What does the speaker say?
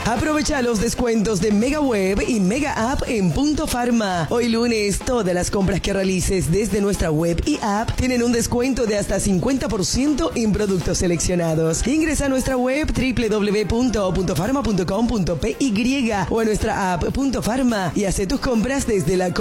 Aprovecha los descuentos de Mega Web y Mega App en Punto Farma. Hoy lunes, todas las compras que realices desde nuestra web y app tienen un descuento de hasta 50% en productos seleccionados. Ingresa a nuestra web www.puntofarma.com.py o a nuestra app Punto Farma y hace tus compras desde la